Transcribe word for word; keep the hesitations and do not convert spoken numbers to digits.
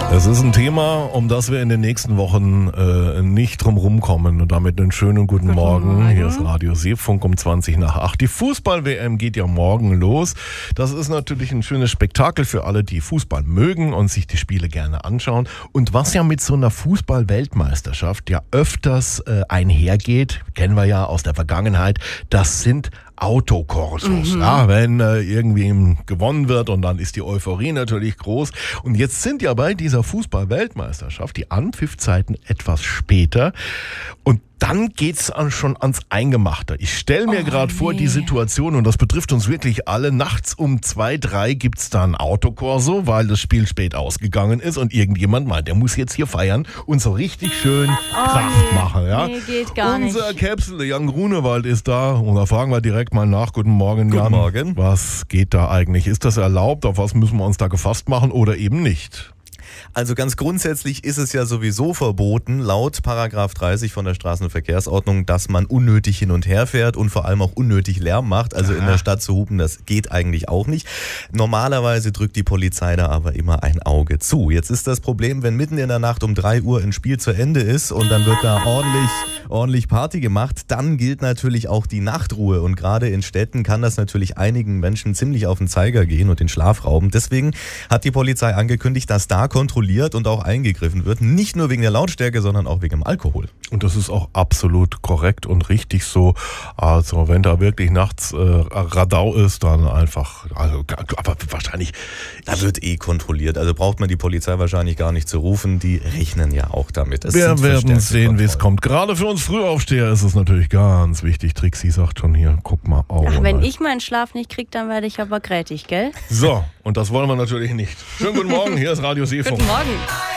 Es ist ein Thema, um das wir in den nächsten Wochen äh, nicht drum rumkommen. Und damit einen schönen guten, guten Morgen. Morgen. Hier ist Radio Seefunk um zwanzig nach acht. Die Fußball-W M geht ja morgen los. Das ist natürlich ein schönes Spektakel für alle, die Fußball mögen und sich die Spiele gerne anschauen. Und was ja mit so einer Fußball-Weltmeisterschaft ja öfters äh, einhergeht, kennen wir ja aus der Vergangenheit, das sind Autokorsos, mhm. ja, wenn äh, irgendwie gewonnen wird und dann ist die Euphorie natürlich groß. Und jetzt sind ja bei dieser Fußball-Weltmeisterschaft die Anpfiffzeiten etwas später und dann geht's an, schon ans Eingemachte. Ich stelle mir oh, gerade vor, nee. die Situation, und das betrifft uns wirklich alle, nachts um zwei, drei gibt's dann Autokorso, weil das Spiel spät ausgegangen ist und irgendjemand meint, der muss jetzt hier feiern und so richtig schön oh, Krach nee. machen. Ja? Nee, geht gar Unser nicht. Käpsel, Jan Grunewald, ist da und da fragen wir direkt mal nach. Guten Morgen, Jan. Guten Morgen. Was geht da eigentlich? Ist das erlaubt? Auf was müssen wir uns da gefasst machen oder eben nicht? Also ganz grundsätzlich ist es ja sowieso verboten, laut Paragraph dreißig von der Straßenverkehrsordnung, dass man unnötig hin und her fährt und vor allem auch unnötig Lärm macht. Also in der Stadt zu hupen, das geht eigentlich auch nicht. Normalerweise drückt die Polizei da aber immer ein Auge zu. Jetzt ist das Problem, wenn mitten in der Nacht um drei Uhr ein Spiel zu Ende ist und dann wird da ordentlich, ordentlich Party gemacht, dann gilt natürlich auch die Nachtruhe. Und gerade in Städten kann das natürlich einigen Menschen ziemlich auf den Zeiger gehen und den Schlaf rauben. Deswegen hat die Polizei angekündigt, dass da kontrolliert und auch eingegriffen wird. Nicht nur wegen der Lautstärke, sondern auch wegen dem Alkohol. Und das ist auch absolut korrekt und richtig so. Also wenn da wirklich nachts äh, Radau ist, dann einfach, also, aber wahrscheinlich... Da wird eh kontrolliert. Also braucht man die Polizei wahrscheinlich gar nicht zu rufen. Die rechnen ja auch damit. Das wir werden sehen, wie es kommt. Gerade für uns Frühaufsteher ist es natürlich ganz wichtig. Trixie sagt schon hier, guck mal auf. Ach, wenn ich meinen Schlaf nicht kriege, dann werde ich aber grätig, gell? So, und das wollen wir natürlich nicht. Schönen guten Morgen, hier ist Radio Seefunk. Guten Morgen.